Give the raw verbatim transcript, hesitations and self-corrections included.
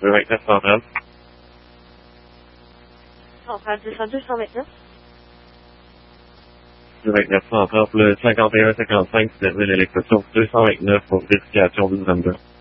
deux cent vingt-neuf centrale. Centrale deux cent deux, cent vingt-neuf. deux cent vingt-neuf centrale, le cinquante et un cinquante-cinq, service l'électricité deux cent vingt-neuf pour vérification du vingt-deux.